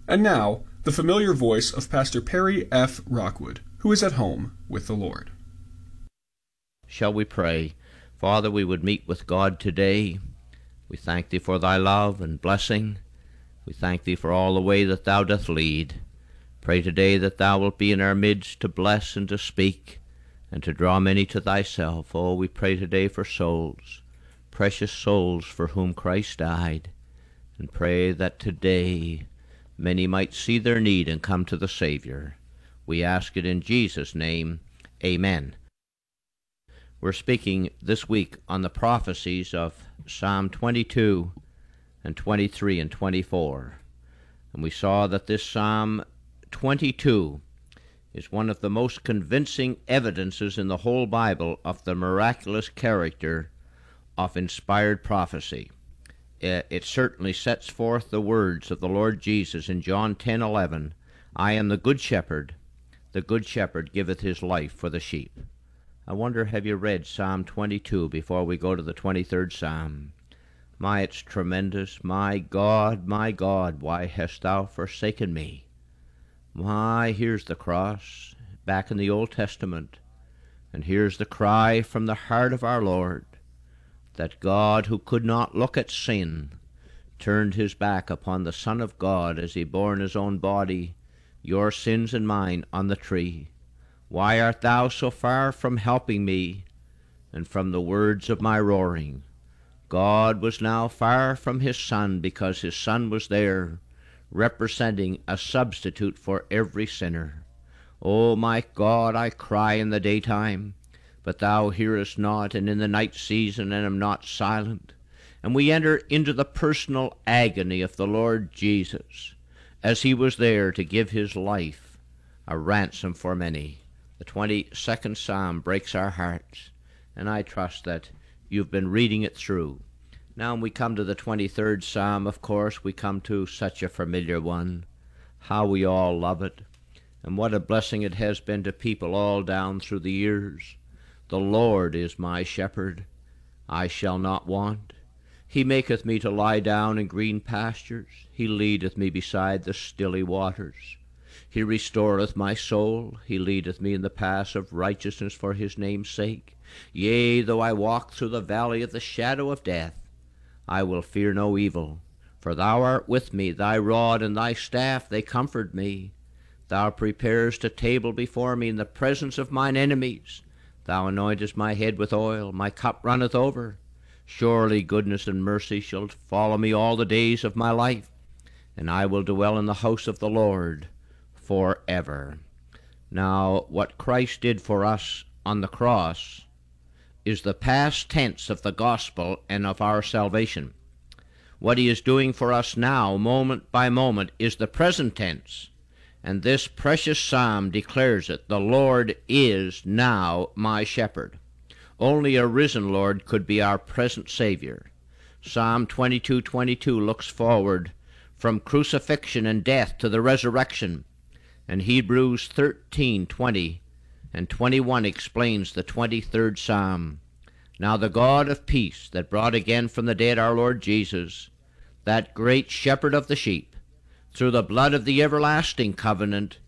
And now, the familiar voice of Pastor Perry F. Rockwood, who is at home with the Lord. Shall we pray? Father, we would meet with God today. We thank Thee for Thy love and blessing. We thank Thee for all the way that Thou doth lead. Pray today that Thou wilt be in our midst to bless and to speak and to draw many to Thyself. Oh, we pray today for souls, precious souls for whom Christ died, and pray that today many might see their need and come to the Savior. We ask it in Jesus' name. Amen. We're speaking this week on the prophecies of Psalm 22 and 23 and 24. And we saw that this Psalm 22 is one of the most convincing evidences in the whole Bible of the miraculous character of inspired prophecy. It certainly sets forth the words of the Lord Jesus in John 10:11, I am the good shepherd giveth his life for the sheep. I wonder, have you read Psalm 22 before we go to the 23rd Psalm? My, it's tremendous. My God, why hast thou forsaken me? My, here's the cross back in the Old Testament, and here's the cry from the heart of our Lord, that God, who could not look at sin, turned his back upon the Son of God as he bore in his own body your sins and mine on the tree. Why art thou so far from helping me and from the words of my roaring? God was now far from his Son because his Son was there, representing a substitute for every sinner. O my God, I cry in the daytime, but thou hearest not, and in the night season, and am not silent. And we enter into the personal agony of the Lord Jesus, as he was there to give his life a ransom for many. The 22nd Psalm breaks our hearts, and I trust that you've been reading it through. Now when we come to the 23rd Psalm, of course, we come to such a familiar one. How we all love it, and what a blessing it has been to people all down through the years. The Lord is my shepherd, I shall not want. He maketh me to lie down in green pastures. He leadeth me beside the stilly waters. He restoreth my soul. He leadeth me in the paths of righteousness for his name's sake. Yea, though I walk through the valley of the shadow of death, I will fear no evil. For thou art with me, thy rod and thy staff, they comfort me. Thou preparest a table before me in the presence of mine enemies. Thou anointest my head with oil, my cup runneth over. Surely goodness and mercy shall follow me all the days of my life, and I will dwell in the house of the Lord forever. Now, what Christ did for us on the cross is the past tense of the gospel and of our salvation. What he is doing for us now, moment by moment, is the present tense. And this precious psalm declares it. The Lord is now my shepherd. Only a risen Lord could be our present Savior. Psalm 22:22 looks forward from crucifixion and death to the resurrection. And Hebrews 13:20 and 21 explains the 23rd Psalm. Now the God of peace that brought again from the dead our Lord Jesus, that great shepherd of the sheep, through the blood of the everlasting covenant,